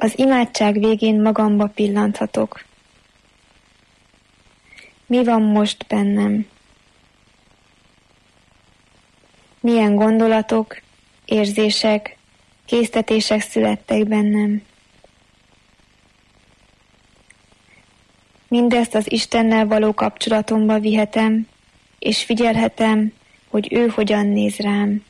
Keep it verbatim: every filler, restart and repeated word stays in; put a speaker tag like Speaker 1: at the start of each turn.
Speaker 1: Az imádság végén magamba pillanthatok. Mi van most bennem? Milyen gondolatok, érzések, késztetések születtek bennem? Mindezt az Istennel való kapcsolatomba vihetem, és figyelhetem, hogy ő hogyan néz rám.